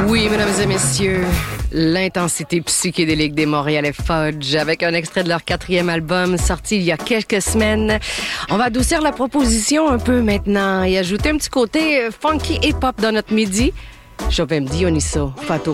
Oui, mesdames et messieurs, l'intensité psychédélique des Montréalais Fudge avec un extrait de leur 4e album sorti il y a quelques semaines. On va adoucir la proposition un peu maintenant et ajouter un petit côté funky hip-hop dans notre midi. Jovem Dioniso, Fato